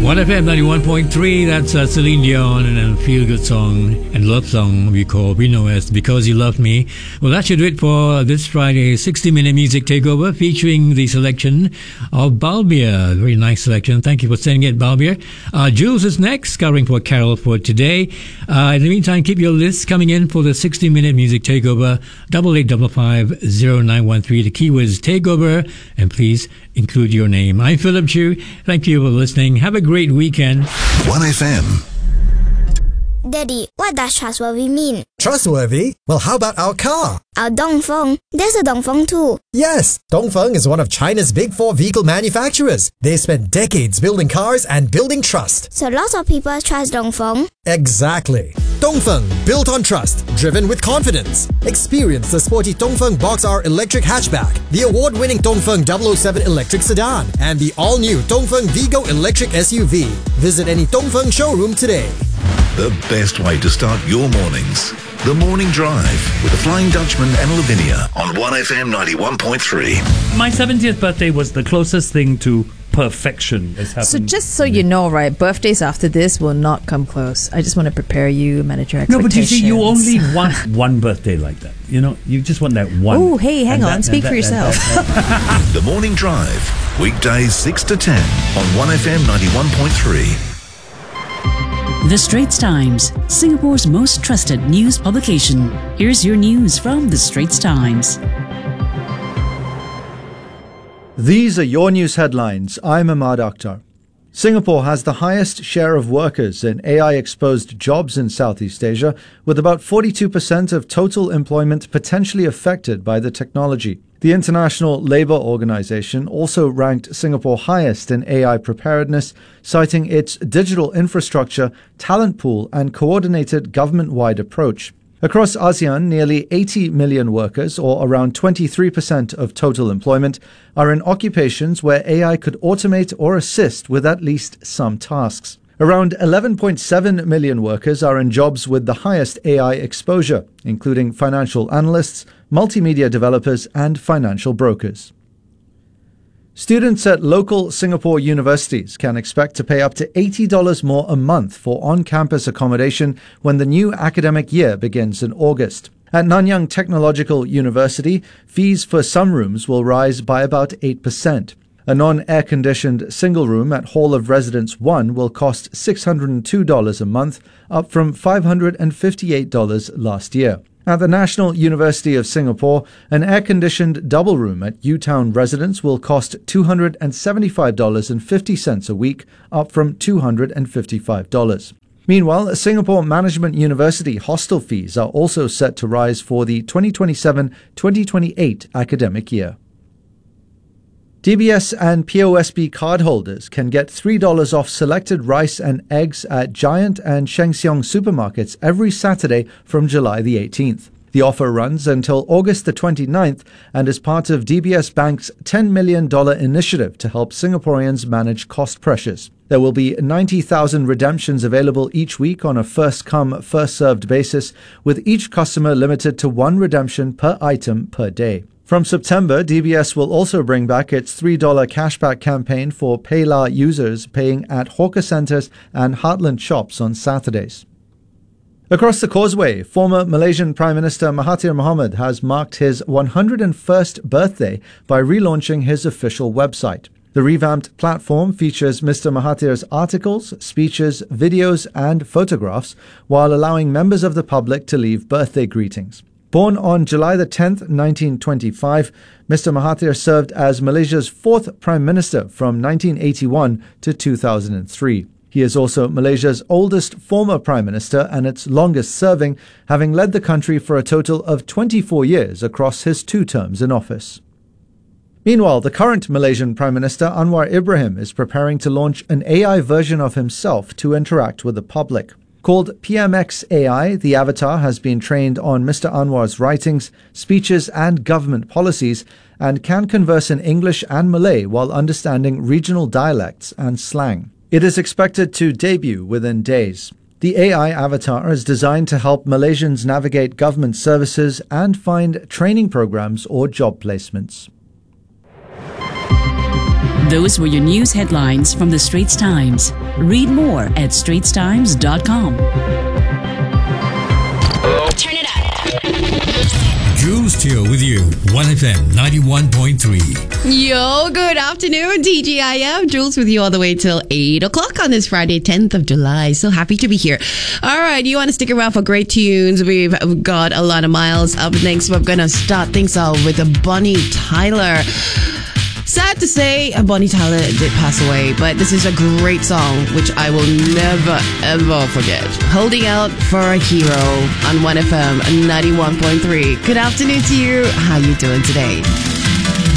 1FM 91.3, that's Celine Dion and a feel-good song and love song we know as Because You Loved Me. Well, that should do it for this Friday 60-minute music takeover featuring the selection of Balbir. Very nice selection. Thank you for sending it, Balbir. Jules is next, covering for Carol for today. In the meantime, keep your lists coming in for the 60-minute music takeover, 88550913. The keyword is takeover, and please include your name. I'm Philip Chu. Thank you for listening. Have a great weekend. 1FM. Daddy, what does trustworthy mean? Trustworthy? Well, how about our car? Our Dongfeng. There's a Dongfeng too. Yes, Dongfeng is one of China's big four vehicle manufacturers. They spent decades building cars and building trust. So lots of people trust Dongfeng? Exactly. Dongfeng, built on trust, driven with confidence. Experience the sporty Dongfeng Box R electric hatchback, the award-winning Dongfeng 007 electric sedan, and the all-new Dongfeng Vigo electric SUV. Visit any Dongfeng showroom today. The best way to start your mornings. The Morning Drive with the Flying Dutchman and Lavinia on 1FM 91.3. My 70th birthday was the closest thing to perfection that's happened. So just so you know, right, birthdays after this will not come close. I just want to prepare you, manage your expectations. No, but you see, you only want one birthday like that. You know, you just want that one. Oh, hey, hang on. Speak for yourself. The Morning Drive, weekdays 6 to 10 on 1FM 91.3. The Straits Times, Singapore's most trusted news publication. Here's your news from The Straits Times. These are your news headlines. I'm Ahmad Akhtar. Singapore has the highest share of workers in AI-exposed jobs in Southeast Asia, with about 42% of total employment potentially affected by the technology. The International Labour Organization also ranked Singapore highest in AI preparedness, citing its digital infrastructure, talent pool, and coordinated government-wide approach. Across ASEAN, nearly 80 million workers, or around 23% of total employment, are in occupations where AI could automate or assist with at least some tasks. Around 11.7 million workers are in jobs with the highest AI exposure, including financial analysts, multimedia developers, and financial brokers. Students at local Singapore universities can expect to pay up to $80 more a month for on-campus accommodation when the new academic year begins in August. At Nanyang Technological University, fees for some rooms will rise by about 8%. A non-air-conditioned single room at Hall of Residence 1 will cost $602 a month, up from $558 last year. At the National University of Singapore, an air-conditioned double room at UTown Residence will cost $275.50 a week, up from $255. Meanwhile, Singapore Management University hostel fees are also set to rise for the 2027-2028 academic year. DBS and POSB cardholders can get $3 off selected rice and eggs at Giant and Sheng Siong supermarkets every Saturday from July the 18th. The offer runs until August the 29th and is part of DBS Bank's $10 million initiative to help Singaporeans manage cost pressures. There will be 90,000 redemptions available each week on a first-come, first-served basis, with each customer limited to one redemption per item per day. From September, DBS will also bring back its $3 cashback campaign for PayLah users paying at hawker centres and heartland shops on Saturdays. Across the causeway, former Malaysian Prime Minister Mahathir Mohamad has marked his 101st birthday by relaunching his official website. The revamped platform features Mr. Mahathir's articles, speeches, videos, and photographs, while allowing members of the public to leave birthday greetings. Born on July the 10th, 1925, Mr. Mahathir served as Malaysia's fourth Prime Minister from 1981 to 2003. He is also Malaysia's oldest former Prime Minister and its longest serving, having led the country for a total of 24 years across his 2 terms in office. Meanwhile, the current Malaysian Prime Minister Anwar Ibrahim is preparing to launch an AI version of himself to interact with the public. Called PMX AI, the avatar has been trained on Mr. Anwar's writings, speeches, and government policies, and can converse in English and Malay while understanding regional dialects and slang. It is expected to debut within days. The AI avatar is designed to help Malaysians navigate government services and find training programs or job placements. Those were your news headlines from the Straits Times. Read more at straitstimes.com. Turn it up. Jules Teo with you, 1FM 91.3. Yo, good afternoon, TGIF. Jules with you all the way till 8 o'clock on this Friday, 10th of July. So happy to be here. All right, you want to stick around for great tunes? We've got a lot of miles up next. We're going to start things off with Bonnie Tyler. Sad to say, Bonnie Tyler did pass away, but this is a great song, which I will never, ever forget. Holding Out for a Hero on 1FM 91.3. Good afternoon to you. How you doing today?